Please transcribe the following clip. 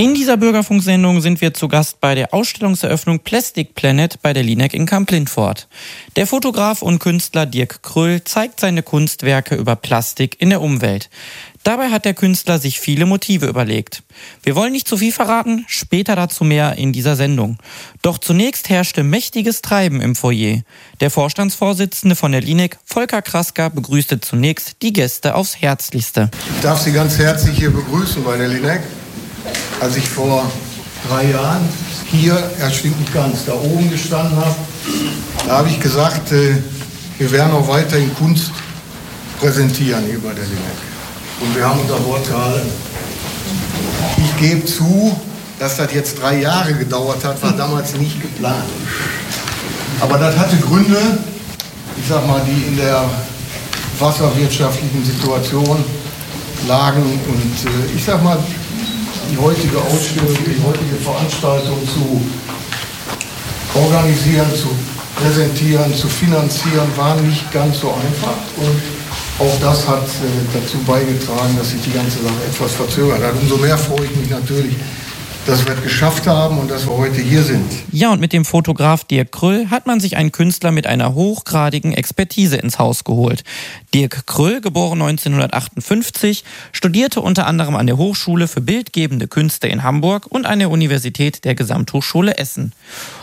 In dieser Bürgerfunksendung sind wir zu Gast bei der Ausstellungseröffnung Plastic Planet bei der LINEC in Kamp-Lindfort. Der Fotograf und Künstler Dirk Kröll zeigt seine Kunstwerke über Plastik in der Umwelt. Dabei hat der Künstler sich viele Motive überlegt. Wir wollen nicht zu viel verraten, später dazu mehr in dieser Sendung. Doch zunächst herrschte mächtiges Treiben im Foyer. Der Vorstandsvorsitzende von der LINEC, Volker Krasker, begrüßte zunächst die Gäste aufs Herzlichste. Ich darf Sie ganz herzlich hier begrüßen bei der LINEC. Als ich vor 3 Jahren hier, stimmt nicht ganz, da oben gestanden habe, da habe ich gesagt, wir werden auch weiterhin Kunst präsentieren hier bei der LINEC. Und wir haben unser Wort gehalten. Ich gebe zu, dass das jetzt 3 Jahre gedauert hat, war damals nicht geplant. Aber das hatte Gründe, ich sag mal, die in der wasserwirtschaftlichen Situation lagen. Und ich sag mal, die heutige Ausstellung, die heutige Veranstaltung zu organisieren, zu präsentieren, zu finanzieren, war nicht ganz so einfach. Und auch das hat dazu beigetragen, dass sich die ganze Sache etwas verzögert hat. Umso mehr freue ich mich natürlich, dass wir es geschafft haben und dass wir heute hier sind. Ja, und mit dem Fotograf Dirk Kröll hat man sich einen Künstler mit einer hochgradigen Expertise ins Haus geholt. Dirk Kröll, geboren 1958, studierte unter anderem an der Hochschule für Bildgebende Künste in Hamburg und an der Universität der Gesamthochschule Essen.